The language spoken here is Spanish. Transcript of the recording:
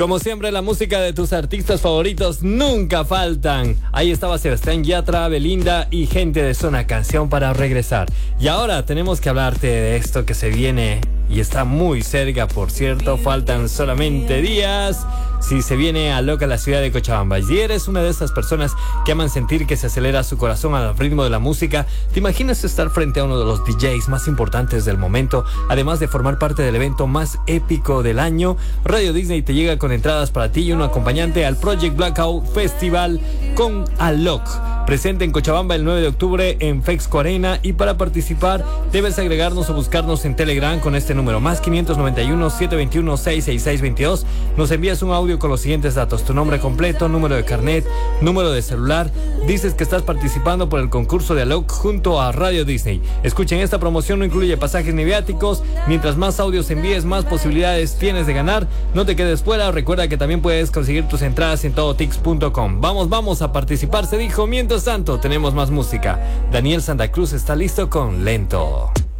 Como siempre, la música de tus artistas favoritos nunca faltan. Ahí estaba Sebastián Yatra, Belinda y gente de Zona Canción para regresar. Y ahora tenemos que hablarte de esto que se viene y está muy cerca, por cierto. Faltan solamente días. Si se viene a loca la ciudad de Cochabamba y eres una de esas personas que aman sentir que se acelera su corazón al ritmo de la música, ¿te imaginas estar frente a uno de los DJs más importantes del momento, además de formar parte del evento más épico del año? Radio Disney te llega con entradas para ti y un acompañante al Project Blackout Festival con Alok, presente en Cochabamba el 9 de octubre en Fexco Arena. Y para participar debes agregarnos o buscarnos en Telegram con este número, más 591-721-66622. Nos envías un audio con los siguientes datos: tu nombre completo, número de carnet, número de celular. Dices que estás participando por el concurso de Alok junto a Radio Disney. Escuchen, esta promoción no incluye pasajes ni viáticos. Mientras más audios envíes, más posibilidades tienes de ganar. No te quedes fuera. Recuerda que también puedes conseguir tus entradas en todotix.com. Vamos a participar, se dijo. Mientras tanto, tenemos más música. Daniel Santa Cruz está listo con Lento.